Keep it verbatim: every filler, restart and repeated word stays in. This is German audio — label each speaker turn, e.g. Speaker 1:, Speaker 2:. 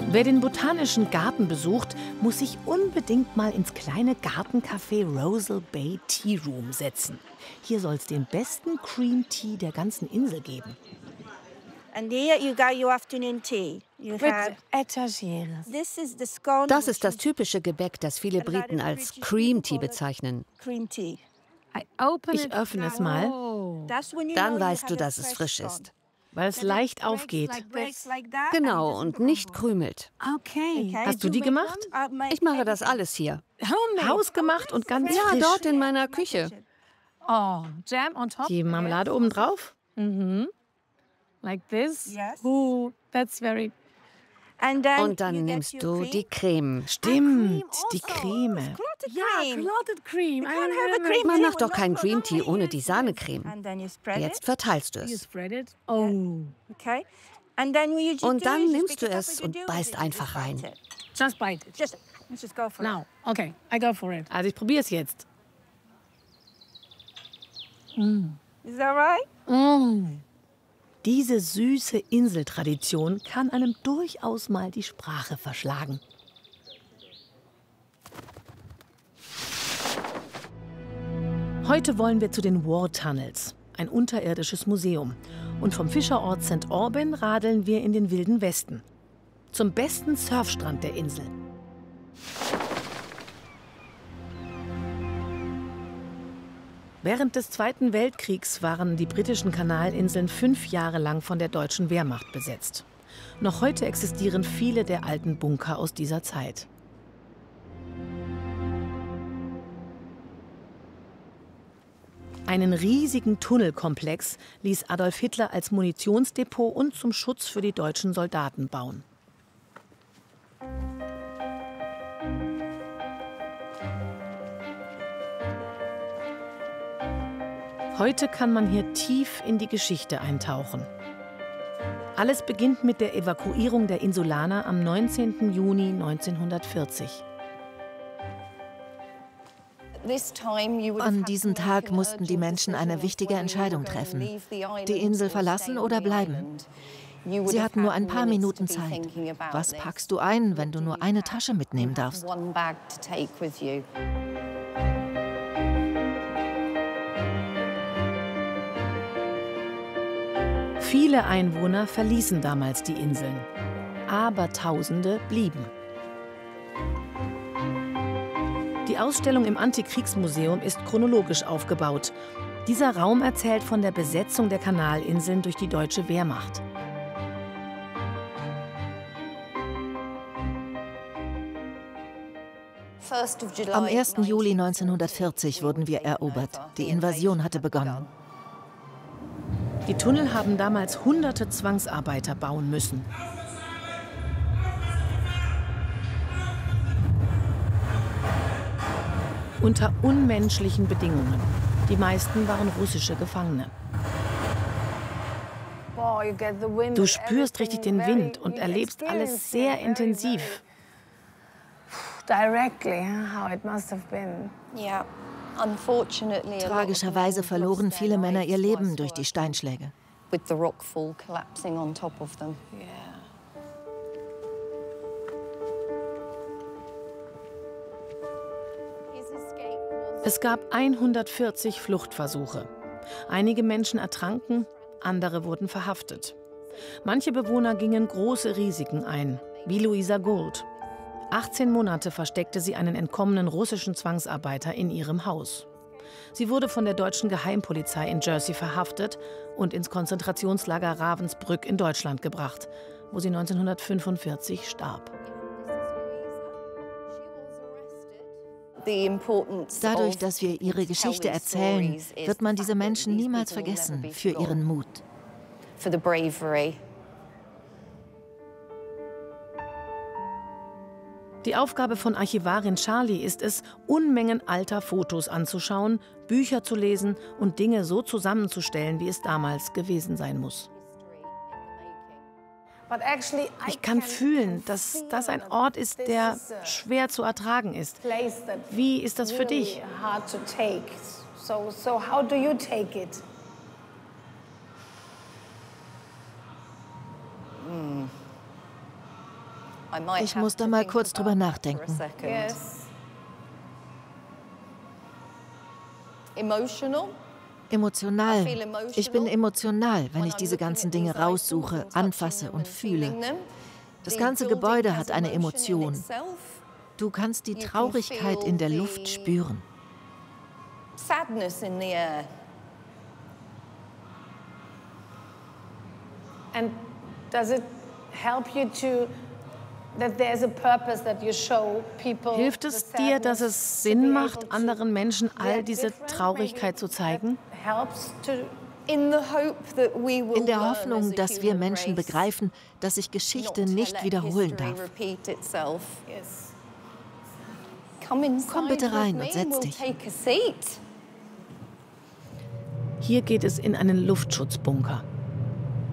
Speaker 1: Wer den Botanischen Garten besucht, muss sich unbedingt mal ins kleine Gartencafé Rosal Bay Tea Room setzen. Hier soll es den besten Cream Tea der ganzen Insel geben.
Speaker 2: And here you got your afternoon tea. You have
Speaker 3: Das ist das typische Gebäck, das viele Briten als Cream Tea bezeichnen.
Speaker 2: cream tea.
Speaker 1: Ich öffne es mal,
Speaker 2: That's when you
Speaker 3: Dann
Speaker 2: know you
Speaker 3: weißt
Speaker 2: have
Speaker 3: du,
Speaker 2: a
Speaker 3: dass es
Speaker 2: fresh
Speaker 3: frisch
Speaker 2: scone.
Speaker 3: ist.
Speaker 1: weil es leicht aufgeht.
Speaker 2: Breaks like that.
Speaker 3: Genau, und nicht krümelt.
Speaker 4: Okay.
Speaker 1: Hast du die gemacht?
Speaker 2: Uh, my-
Speaker 3: Ich mache das alles hier.
Speaker 1: Hausgemacht und ganz
Speaker 3: Ja,
Speaker 1: frisch.
Speaker 3: dort in meiner Küche.
Speaker 4: Oh, jam on top.
Speaker 1: Die Marmelade oben drauf?
Speaker 4: Mhm. Like this.
Speaker 2: Yes.
Speaker 4: Ooh, that's very.
Speaker 2: And then
Speaker 3: Und dann
Speaker 2: you get
Speaker 3: nimmst
Speaker 2: your
Speaker 3: du
Speaker 2: cream.
Speaker 3: die Creme.
Speaker 1: Stimmt, die
Speaker 2: Also,
Speaker 1: Creme.
Speaker 2: Clotted
Speaker 4: Yeah,
Speaker 2: cream.
Speaker 4: clotted cream. I
Speaker 2: can't have a
Speaker 4: remember.
Speaker 2: cream
Speaker 3: Man
Speaker 2: tea
Speaker 3: macht doch
Speaker 2: with
Speaker 3: keinen
Speaker 2: no
Speaker 3: Cream Tea
Speaker 2: clotted
Speaker 3: ohne
Speaker 2: cream.
Speaker 3: die Sahnecreme.
Speaker 2: And then you spread
Speaker 3: Jetzt
Speaker 2: it.
Speaker 3: verteilst du
Speaker 4: You
Speaker 3: es.
Speaker 4: spread it. Oh,
Speaker 2: Okay. And then what you just
Speaker 3: Und
Speaker 2: do
Speaker 3: dann
Speaker 2: is just
Speaker 3: nimmst
Speaker 2: pick
Speaker 3: du
Speaker 2: it up
Speaker 3: es
Speaker 2: as you
Speaker 3: und
Speaker 2: do it,
Speaker 3: beißt
Speaker 2: you just
Speaker 3: einfach
Speaker 2: bite
Speaker 3: rein.
Speaker 2: it.
Speaker 4: just bite it.
Speaker 2: Just, let's just go for it.
Speaker 4: Now, okay, I go for it.
Speaker 1: Also ich probiere es jetzt.
Speaker 2: Is that right?
Speaker 4: Mm.
Speaker 1: Diese süße Inseltradition kann einem durchaus mal die Sprache verschlagen. Heute wollen wir zu den War Tunnels, ein unterirdisches Museum. Und vom Fischerort Sankt Aubin radeln wir in den Wilden Westen. Zum besten Surfstrand der Insel. Während des Zweiten Weltkriegs waren die britischen Kanalinseln fünf Jahre lang von der deutschen Wehrmacht besetzt. Noch heute existieren viele der alten Bunker aus dieser Zeit. Einen riesigen Tunnelkomplex ließ Adolf Hitler als Munitionsdepot und zum Schutz für die deutschen Soldaten bauen. Heute kann man hier tief in die Geschichte eintauchen. Alles beginnt mit der Evakuierung der Insulaner am neunzehnten Juni neunzehnhundertvierzig.
Speaker 5: An diesem Tag mussten die Menschen eine wichtige Entscheidung treffen. Die Insel verlassen oder bleiben. Sie hatten nur ein paar Minuten Zeit. Was packst du ein, wenn du nur eine Tasche mitnehmen darfst?
Speaker 1: Viele Einwohner verließen damals die Inseln, aber Tausende blieben. Die Ausstellung im Antikriegsmuseum ist chronologisch aufgebaut. Dieser Raum erzählt von der Besetzung der Kanalinseln durch die deutsche Wehrmacht.
Speaker 5: Am ersten Juli neunzehnhundertvierzig wurden wir erobert. Die Invasion hatte begonnen.
Speaker 1: Die Tunnel haben damals hunderte Zwangsarbeiter bauen müssen. Unter unmenschlichen Bedingungen. Die meisten waren russische Gefangene. Du spürst richtig den Wind und erlebst alles sehr intensiv.
Speaker 5: Tragischerweise verloren viele Männer ihr Leben durch die Steinschläge.
Speaker 1: Es gab hundertvierzig Fluchtversuche. Einige Menschen ertranken, andere wurden verhaftet. Manche Bewohner gingen große Risiken ein, wie Louisa Gould. achtzehn Monate versteckte sie einen entkommenen russischen Zwangsarbeiter in ihrem Haus. Sie wurde von der deutschen Geheimpolizei in Jersey verhaftet und ins Konzentrationslager Ravensbrück in Deutschland gebracht, wo sie neunzehnhundertfünfundvierzig starb.
Speaker 5: Dadurch, dass wir ihre Geschichte erzählen, wird man diese Menschen niemals vergessen für ihren Mut.
Speaker 1: Die Aufgabe von Archivarin Charlie ist es, Unmengen alter Fotos anzuschauen, Bücher zu lesen und Dinge so zusammenzustellen, wie es damals gewesen sein muss. Ich kann fühlen, dass das ein Ort ist, der schwer zu ertragen ist. Wie ist das für dich?
Speaker 5: Ich muss da mal kurz drüber nachdenken. Emotional. Ich bin emotional, wenn ich diese ganzen Dinge raussuche, anfasse und fühle. Das ganze Gebäude hat eine Emotion. Du kannst die Traurigkeit in der Luft spüren.
Speaker 4: And does it help you to that there's a purpose that you show people?
Speaker 1: Hilft es dir, dass es Sinn macht, anderen Menschen all diese Traurigkeit zu zeigen?
Speaker 4: Helps to
Speaker 5: In der Hoffnung, dass wir Menschen begreifen, dass sich Geschichte nicht wiederholen darf. Komm bitte rein und setz dich.
Speaker 1: Hier geht es in einen Luftschutzbunker.